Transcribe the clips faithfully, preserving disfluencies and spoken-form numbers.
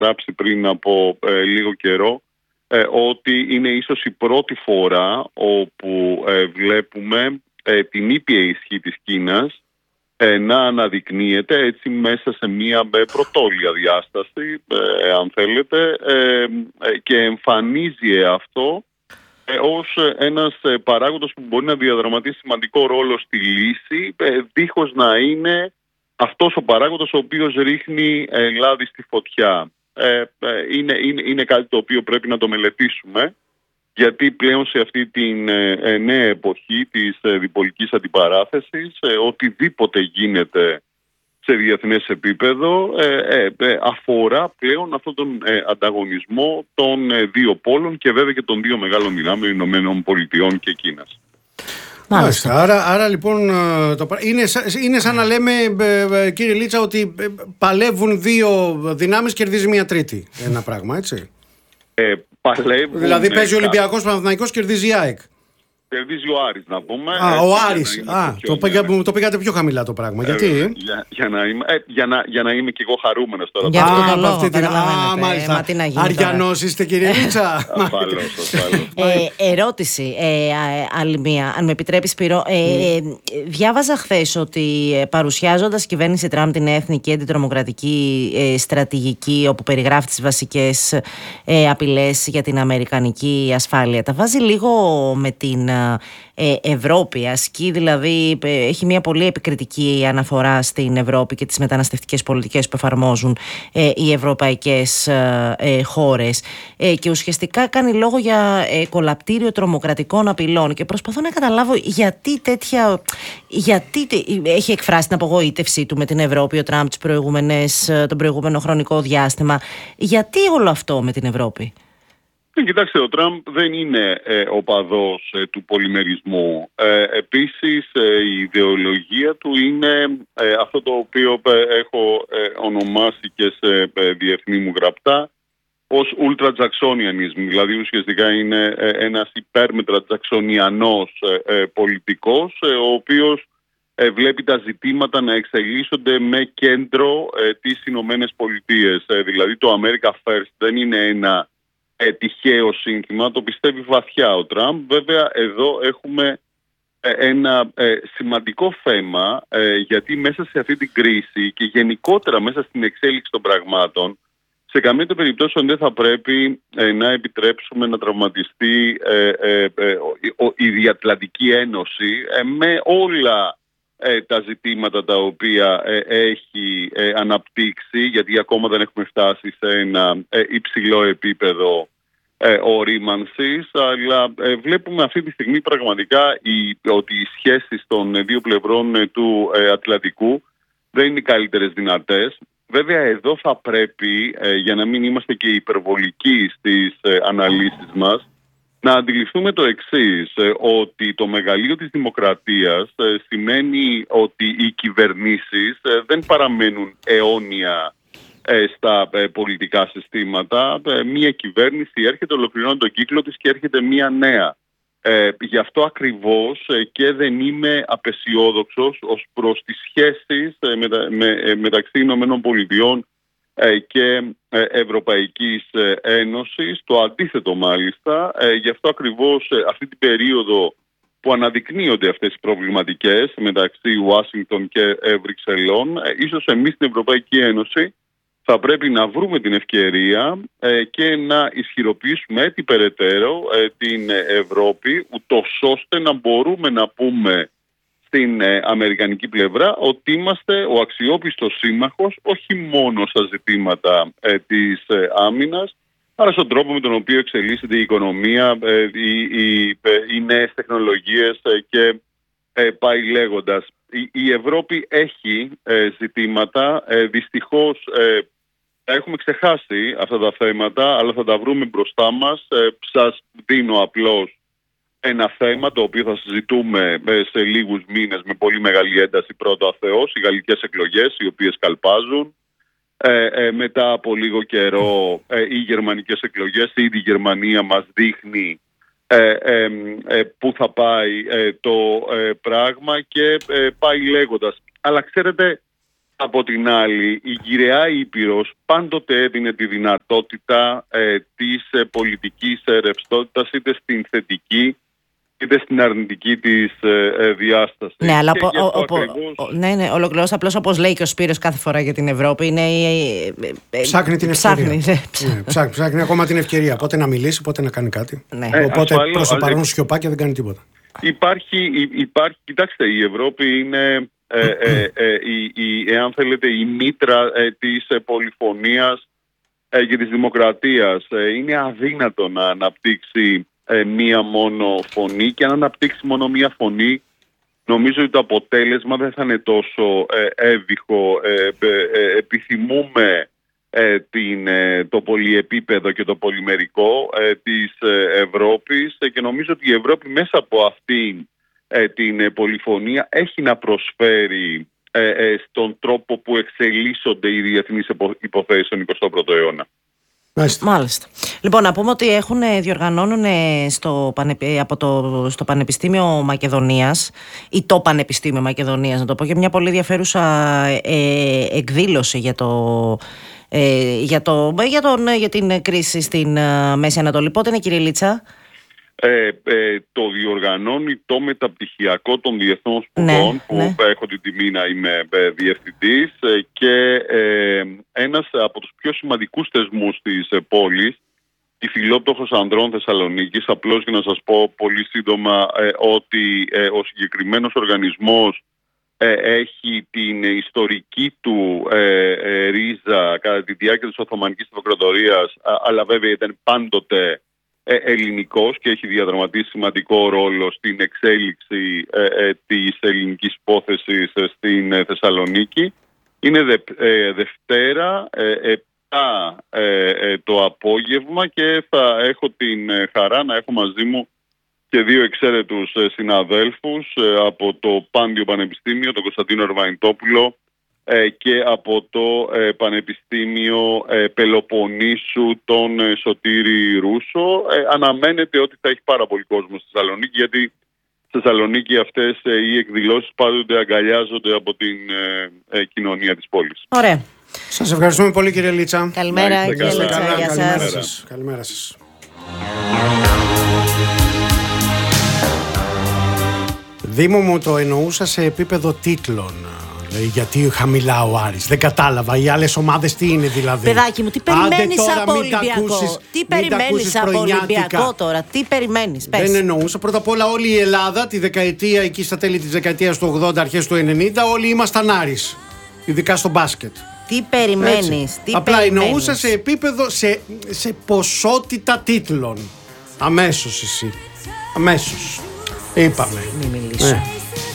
γράψει πριν από ε, λίγο καιρό ε, ότι είναι ίσως η πρώτη φορά όπου ε, βλέπουμε ε, την ήπια ισχύ της Κίνας ε, να αναδεικνύεται έτσι μέσα σε μια ε, πρωτόλια διάσταση, ε, αν θέλετε, ε, ε, και εμφανίζει αυτό ε, ως ένας ε, παράγοντας που μπορεί να διαδραματίσει σημαντικό ρόλο στη λύση, ε, δίχως να είναι αυτός ο παράγοντας ο οποίος ρίχνει ε, λάδι στη φωτιά. Ε, ε, είναι, είναι, είναι κάτι το οποίο πρέπει να το μελετήσουμε, γιατί πλέον σε αυτή την ε, νέα εποχή της ε, διπολικής αντιπαράθεσης ε, οτιδήποτε γίνεται σε διεθνές επίπεδο ε, ε, ε, αφορά πλέον αυτόν τον ε, ανταγωνισμό των ε, δύο πόλων και βέβαια και των δύο μεγάλων δυνάμεων Ηνωμένων Πολιτειών και Κίνας. Μάλιστα. Άρα, άρα λοιπόν το, είναι, είναι σαν να λέμε, κύριε Λίτσα, ότι παλεύουν δύο δυνάμεις, κερδίζει μία τρίτη. Ένα πράγμα, έτσι. Ε, παλεύουν, δηλαδή παίζει ο Ολυμπιακός Παναθηναϊκός, κερδίζει η ΑΕΚ. Κερδίζει ο Άρης, να πούμε. Α, ο Άρης. Α, το, πήγα, το πήγατε πιο χαμηλά το πράγμα. Ε, Γιατί? Για, για, να είμαι, ε, για, να, για να είμαι και εγώ χαρούμενος τώρα. Για αυτό το λόγο, αυτή την... Α, μάλιστα. Αριανός είστε, κύριε Λίτσα. Ασφαλώς, ασφαλώς. ε, ερώτηση, ε, άλλη μία, αν με επιτρέπει, Σπύρο. Ε, mm. Διάβαζα χθες ότι παρουσιάζοντας η κυβέρνηση Τραμπ την εθνική αντιτρομοκρατική ε, στρατηγική, όπου περιγράφει τις βασικές ε, απειλές για την αμερικανική ασφάλεια, τα βάζει λίγο με την Ε, Ευρώπη, ασκεί δηλαδή, ε, έχει μια πολύ επικριτική αναφορά στην Ευρώπη και τις μεταναστευτικές πολιτικές που εφαρμόζουν ε, οι ευρωπαϊκές ε, ε, χώρες ε, και ουσιαστικά κάνει λόγο για ε, κολαπτήριο τρομοκρατικών απειλών και προσπαθώ να καταλάβω γιατί τέτοια, γιατί έχει εκφράσει την απογοήτευσή του με την Ευρώπη ο Τραμπ τον προηγούμενο χρονικό διάστημα, γιατί όλο αυτό με την Ευρώπη? Κοιτάξτε, ο Τραμπ δεν είναι ε, οπαδός ε, του πολυμερισμού. Ε, επίσης, ε, η ιδεολογία του είναι ε, αυτό το οποίο ε, έχω ε, ονομάσει και σε ε, διεθνή μου γραπτά ως ultra-Jacksonianism. Δηλαδή, ουσιαστικά είναι ε, ένας υπέρμετρα τζαξονιανός ε, ε, πολιτικός, ε, ο οποίος ε, βλέπει τα ζητήματα να εξελίσσονται με κέντρο ε, τις Ηνωμένες Πολιτείες. Ε, δηλαδή, το America First δεν είναι ένα Ε, τυχαίο σύνθημα, το πιστεύει βαθιά ο Τραμπ. Βέβαια εδώ έχουμε ε, ένα ε, σημαντικό θέμα ε, γιατί μέσα σε αυτή την κρίση και γενικότερα μέσα στην εξέλιξη των πραγμάτων σε καμία των περιπτώσεων δεν θα πρέπει ε, να επιτρέψουμε να τραυματιστεί ε, ε, ε, η Διατλαντική Ένωση ε, με όλα ε, τα ζητήματα τα οποία ε, έχει ε, αναπτύξει, γιατί ακόμα δεν έχουμε φτάσει σε ένα ε, υψηλό επίπεδο ε, ορίμανσης, αλλά ε, βλέπουμε αυτή τη στιγμή πραγματικά η, ότι οι σχέσεις των δύο πλευρών ε, του ε, Ατλαντικού δεν είναι οι καλύτερες δυνατές. Βέβαια εδώ θα πρέπει, ε, για να μην είμαστε και υπερβολικοί στις ε, αναλύσεις μας, να αντιληφθούμε το εξής, ε, ότι το μεγαλείο της δημοκρατίας ε, σημαίνει ότι οι κυβερνήσεις ε, δεν παραμένουν αιώνια ε, στα ε, πολιτικά συστήματα. Ε, μία κυβέρνηση έρχεται, ολοκληρώνει τον κύκλο της και έρχεται μία νέα. Ε, γι' αυτό ακριβώς ε, και δεν είμαι απεσιόδοξος ως προς τις σχέσεις ε, μετα, με, ε, μεταξύ Ηνωμένων Πολιτειών ε, και ε, Ευρωπαϊκής ε, Ένωσης. Το αντίθετο μάλιστα. Ε, γι' αυτό ακριβώς ε, αυτή την περίοδο που αναδεικνύονται αυτές οι προβληματικές μεταξύ Ουάσιγκτον και ε, Βρυξελών, ε, ίσως εμείς στην Ευρωπαϊκή Ένωση θα πρέπει να βρούμε την ευκαιρία ε, και να ισχυροποιήσουμε έτσι περαιτέρω ε, την Ευρώπη, ούτως ώστε να μπορούμε να πούμε στην ε, αμερικανική πλευρά ότι είμαστε ο αξιόπιστος σύμμαχος όχι μόνο στα ζητήματα ε, της ε, άμυνας, αλλά στον τρόπο με τον οποίο εξελίσσεται η οικονομία, ε, οι, οι, οι νέες τεχνολογίες ε, και ε, πάει λέγοντας. Η, η Ευρώπη έχει ε, ζητήματα, ε, δυστυχώς ε, έχουμε ξεχάσει αυτά τα θέματα, αλλά θα τα βρούμε μπροστά μας. Ε, σας δίνω απλώς ένα θέμα το οποίο θα συζητούμε σε λίγους μήνες με πολύ μεγάλη ένταση, πρώτο αθεός, οι γαλλικές εκλογές οι οποίες καλπάζουν. Ε, ε, μετά από λίγο καιρό ε, οι γερμανικές εκλογές, ήδη η Γερμανία μας δείχνει ε, ε, ε, πού θα πάει ε, το ε, πράγμα και ε, πάει λέγοντας. Αλλά ξέρετε, Από την άλλη, η γυραιά Ήπειρος πάντοτε έδινε τη δυνατότητα ε, της ε, πολιτικής ε, ρευστότητας είτε στην θετική είτε στην αρνητική της ε, ε, διάσταση. Ναι, αλλά ο, ο, ο, ακριβώς... ο, ναι, ναι, ολοκληρώς απλώς όπως λέει και ο Σπύρος κάθε φορά για την Ευρώπη είναι... Ε, ε, ψάχνει την ευκαιρία. Ψάχνει, ναι, ψάχνει. Ναι, ψάχνει, ψάχνει ακόμα την ευκαιρία. Πότε να μιλήσει, πότε να κάνει κάτι. Ναι. Ε, Οπότε ασφαλώς, προς το παρόν αλλά... σιωπά και δεν κάνει τίποτα. Υπάρχει, υπάρχει, κοιτάξτε, η Ευρώπη είναι, ε, ε, ε, η, η, εάν θέλετε, η μήτρα ε, της ε, πολυφωνίας ε, και της δημοκρατίας. Ε, είναι αδύνατο να αναπτύξει ε, μία μόνο φωνή, και αν αναπτύξει μόνο μία φωνή, νομίζω ότι το αποτέλεσμα δεν θα είναι τόσο ε, εύβυχο. Ε, ε, ε, επιθυμούμε ε, την, ε, το πολυεπίπεδο και το πολυμερικό ε, της ε, Ευρώπης ε, και νομίζω ότι η Ευρώπη μέσα από αυτή ε, την ε, πολυφωνία έχει να προσφέρει ε, ε, στον τρόπο που εξελίσσονται οι διεθνείς υποθέσεις στον εικοστό πρώτο αιώνα. Μάλιστα. Μάλιστα. Λοιπόν, να πούμε ότι έχουν, διοργανώνουν στο, από το, στο Πανεπιστήμιο Μακεδονίας ή το Πανεπιστήμιο Μακεδονίας, να το πω, και μια πολύ ενδιαφέρουσα ε, εκδήλωση για, το, ε, για, το, για, τον, για την κρίση στην ε, Μέση Ανατολή. Πότε είναι, κύριε Λίτσα? Ε, ε, το διοργανώνει το Μεταπτυχιακό των Διεθνών Σπουδών, ναι, που ναι. έχω την τιμή να είμαι ε, διευθυντής ε, και ε, ένας από τους πιο σημαντικούς θεσμούς της ε, πόλης, η Φιλόπτωχος Ανδρών Θεσσαλονίκης. Απλώς για να σας πω πολύ σύντομα ε, ότι ε, ο συγκεκριμένος οργανισμός ε, έχει την ιστορική του ε, ε, ρίζα κατά τη διάρκεια της Οθωμανικής Αυτοκρατορίας, αλλά βέβαια ήταν πάντοτε ελληνικός και έχει διαδραματίσει σημαντικό ρόλο στην εξέλιξη ε, ε, της ελληνικής υπόθεσης ε, στην ε, Θεσσαλονίκη. Είναι δε, ε, Δευτέρα, ε, επτά ε, ε, το απόγευμα, και θα έχω την ε, χαρά να έχω μαζί μου και δύο εξαίρετους ε, συναδέλφους ε, από το Πάντιο Πανεπιστήμιο, τον Κωνσταντίνο Ερβανιτόπουλο, και από το ε, Πανεπιστήμιο ε, Πελοποννήσου τον ε, Σωτήρη Ρούσο. Ε, αναμένεται ότι θα έχει πάρα πολύ κόσμο στη Θεσσαλονίκη, γιατί στη Θεσσαλονίκη αυτές ε, οι εκδηλώσεις πάντοτε αγκαλιάζονται από την ε, ε, κοινωνία της πόλης. Ωραία. Σας ευχαριστούμε πολύ, κύριε Λίτσα. Καλημέρα, κύριε Λίτσα. Γεια Καλημέρα σας. Καλημέρα σας. Δήμο μου, το εννοούσα σε επίπεδο τίτλων. Γιατί χαμηλά ο Άρης? Δεν κατάλαβα. Οι άλλες ομάδες τι είναι δηλαδή? Παιδάκι μου, τι περιμένεις από Ολυμπιακό? Τι περιμένεις από Ολυμπιακό τώρα? Τι περιμένεις? Πες. Δεν εννοούσα. Πρώτα απ' όλα, όλη η Ελλάδα τη δεκαετία, εκεί στα τέλη της δεκαετίας του ογδόντα, αρχές του ενενήντα, όλοι ήμασταν Άρης. Ειδικά στο μπάσκετ. Τι περιμένεις? Τι Απλά περιμένεις. εννοούσα σε επίπεδο, σε, σε ποσότητα τίτλων. Αμέσως εσύ. Αμέσως. Είπαμε. Μην μιλήσω. Ναι.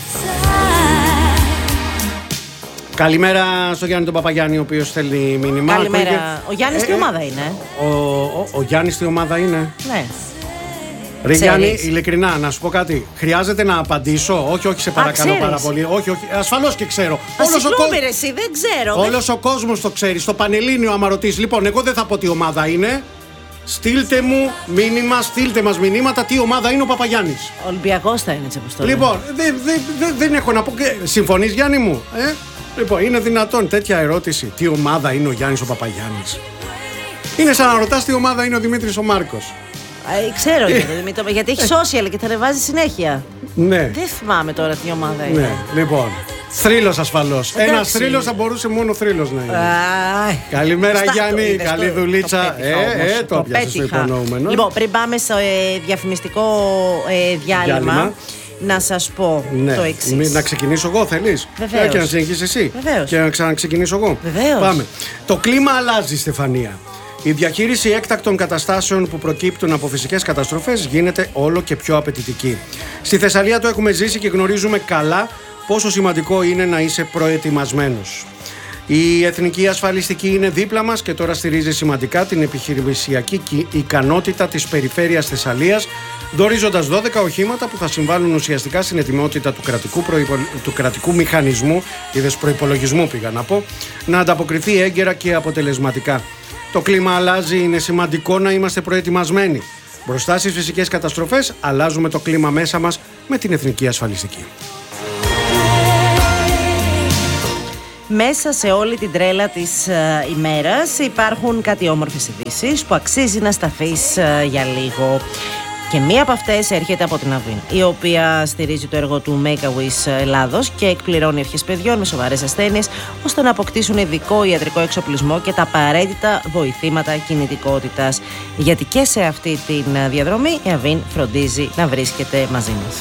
Καλημέρα στο Γιάννη τον Παπαγιάννη, ο οποίος θέλει μήνυμα. Καλημέρα. Και... Ο Γιάννης ε, τι ομάδα είναι? Ο, ο, ο Γιάννης τι ομάδα είναι? Ναι. Ρε Γιάννη, ειλικρινά, να σου πω κάτι. Χρειάζεται να απαντήσω? Όχι, όχι, σε παρακαλώ. Α, πάρα πολύ. Όχι, όχι. Ασφαλώς και ξέρω. Όλος ο, κο... ρε, εσύ, δεν ξέρω. Όλος ο κόσμος το ξέρει. Στο Πανελλήνιο, άμα ρωτήσει. Λοιπόν, εγώ δεν θα πω τι ομάδα είναι. Στείλτε μου μήνυμα, στείλτε μας μηνύματα τι ομάδα είναι ο Παπαγιάννης. Ολυμπιακός θα είναι, έτσι όπως το λέω. Λοιπόν, δεν δε, δε, δεν έχω να πω. Συμφωνείς, Γιάννη μου? Ε? Λοιπόν, είναι δυνατόν τέτοια ερώτηση? Τι ομάδα είναι ο Γιάννης ο Παπαγιάννης? Είναι σαν να ρωτάς τι ομάδα είναι ο Δημήτρης ο Μάρκος. Ε, ξέρω για τον Δημήτρη, γιατί έχει social και τα ρεβάζει συνέχεια. Ναι. Δεν θυμάμαι τώρα τι ομάδα είναι. Ναι, λοιπόν. Θρύλος ασφαλώς. Ένας θρύλος θα μπορούσε μόνο θρύλος να είναι. Α, καλημέρα, Στα... Γιάννη, το, καλή το, δουλίτσα. Το ε, ε, το πιάσες το υπονοούμενο. Λοιπόν, πριν πάμε στο ε, διαφημιστικό ε, διάλειμμα, διάλειμμα, να σας πω ναι. το εξής. Να ξεκινήσω εγώ, θέλεις? Βεβαίως. Και να συνεχίσεις εσύ. Βεβαίως. Και να ξαναξεκινήσω εγώ. Βεβαίως. Πάμε. Το κλίμα αλλάζει, Στεφανία. Η διαχείριση έκτακτων καταστάσεων που προκύπτουν από φυσικές καταστροφές γίνεται όλο και πιο απαιτητική. Στη Θεσσαλία το έχουμε ζήσει και γνωρίζουμε καλά πόσο σημαντικό είναι να είσαι προετοιμασμένος. Η Εθνική Ασφαλιστική είναι δίπλα μας και τώρα στηρίζει σημαντικά την επιχειρησιακή ικανότητα της περιφέρειας Θεσσαλίας, δωρίζοντας δώδεκα οχήματα που θα συμβάλλουν ουσιαστικά στην ετοιμότητα του κρατικού, προϋπο... του κρατικού μηχανισμού, είδες, προϋπολογισμού πήγα να πω, να ανταποκριθεί έγκαιρα και αποτελεσματικά. Το κλίμα αλλάζει, είναι σημαντικό να είμαστε προετοιμασμένοι. Μπροστά στις φυσικές καταστροφές αλλάζουμε το κλίμα μέσα μας με την Εθνική Ασφαλιστική. Μέσα σε όλη την τρέλα της ε, ημέρας υπάρχουν κάτι όμορφες ειδήσεις που αξίζει να σταθείς ε, για λίγο. Και μία από αυτές έρχεται από την Αβίν, η οποία στηρίζει το έργο του Make-A-Wish Ελλάδος και εκπληρώνει ευχές παιδιών με σοβαρές ασθένειες, ώστε να αποκτήσουν ειδικό ιατρικό εξοπλισμό και τα απαραίτητα βοηθήματα κινητικότητας. Γιατί και σε αυτή τη διαδρομή η Αβίν φροντίζει να βρίσκεται μαζί μας.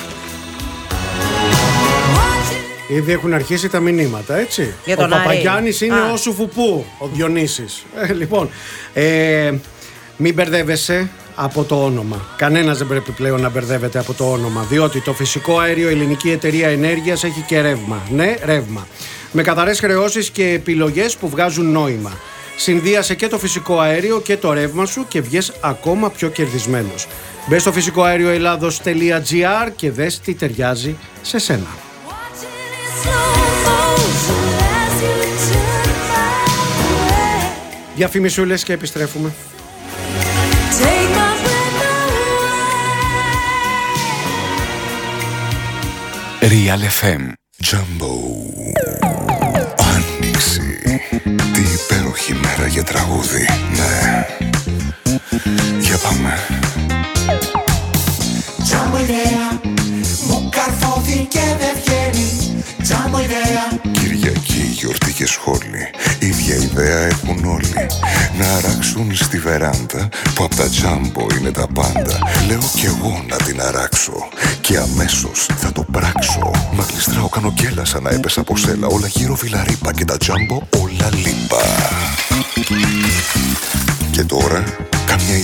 Ήδη έχουν αρχίσει τα μηνύματα, έτσι. Για τον ο Παπαγιάννης είναι Α. ο Σουφουπού, ο Διονύσης. Ε, λοιπόν, ε, μην μπερδεύεσαι από το όνομα. Κανένας δεν πρέπει πλέον να μπερδεύεται από το όνομα, διότι το φυσικό αέριο Ελληνική Εταιρεία Ενέργειας έχει και ρεύμα. Ναι, ρεύμα. Με καθαρές χρεώσεις και επιλογές που βγάζουν νόημα. Συνδύασε και το φυσικό αέριο και το ρεύμα σου και βγες ακόμα πιο κερδισμένος. Μπες στο φυσικό αέριο ελλάδος τελεία τζι άρ και δες τι ταιριάζει σε σένα. Διαφημισούλες και επιστρέφουμε. Real εφ εμ Jumbo. Άνοιξη. Τι υπέροχη μέρα για τραγούδι. Ναι. Για πάμε. Jumbo ιδέα. Μου καρφώθηκε δεν βγαίνει. Jumbo ιδέα. Κυριακή, γιορτή και σχόλη. Ίδια ιδέα έχουν όλοι. Να αράξουν στη βεράντα που απ' τα Jumbo είναι τα πάντα. Λέω κι εγώ να την αράξω και αμέσως θα το πράξω. Μα γλιστράω, κάνω γκέλα σαν να έπεσα από σέλα. Όλα γύρω βιλαρίπα και τα Jumbo όλα λίπα. Και τώρα καμιά